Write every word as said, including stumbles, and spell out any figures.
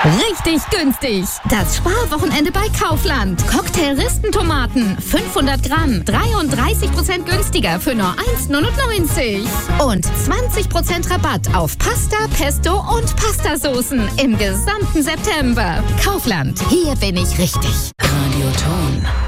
Richtig günstig. Das Sparwochenende bei Kaufland. Cocktail-Ristentomaten, fünfhundert Gramm, dreiunddreißig Prozent günstiger für nur eins neunundneunzig. Und zwanzig Prozent Rabatt auf Pasta, Pesto und Pastasoßen im gesamten September. Kaufland, hier bin ich richtig. Radioton.